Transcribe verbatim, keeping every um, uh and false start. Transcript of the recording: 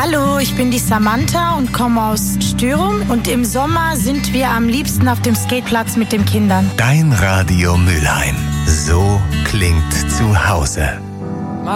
Hallo, ich bin die Samantha und komme aus Stürum. Und im Sommer sind wir am liebsten auf dem Skateplatz mit den Kindern. Dein Radio Mülheim. So klingt zu Hause.